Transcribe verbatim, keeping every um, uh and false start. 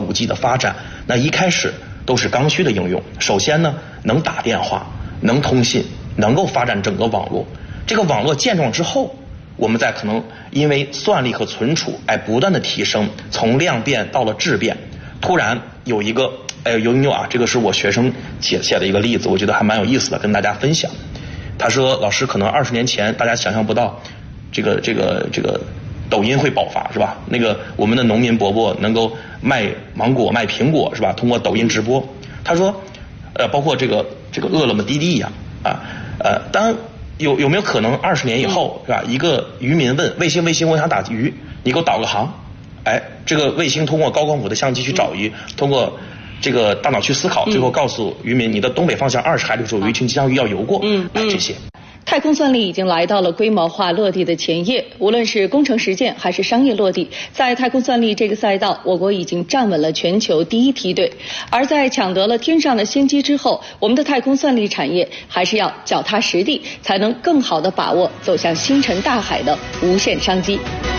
五 G 的发展，那一开始都是刚需的应用。首先呢，能打电话，能通信，能够发展整个网络。这个网络健壮之后，我们再可能因为算力和存储，哎，不断的提升，从量变到了质变。突然有一个，哎，有有啊，这个是我学生写写的一个例子，我觉得还蛮有意思的，跟大家分享。他说，老师，可能二十年前大家想象不到，这个这个这个抖音会爆发，是吧？那个我们的农民伯伯能够卖芒果、卖苹果，是吧？通过抖音直播。他说，呃，包括这个这个饿了么、滴滴呀，啊，呃，当然。有有没有可能二十年以后，是吧？一个渔民问卫星，卫星我想打鱼，你给我导个航，哎，这个卫星通过高光谱的相机去找鱼，通过这个大脑去思考，最后告诉渔民，你的东北方向二十海里处有一群金枪鱼要游过，嗯，哎，这些。 太空算力已经来到了规模化落地的前夜，无论是工程实践还是商业落地，在太空算力这个赛道，我国已经站稳了全球第一梯队。而在抢得了天上的先机之后，我们的太空算力产业还是要脚踏实地，才能更好地把握走向星辰大海的无限商机。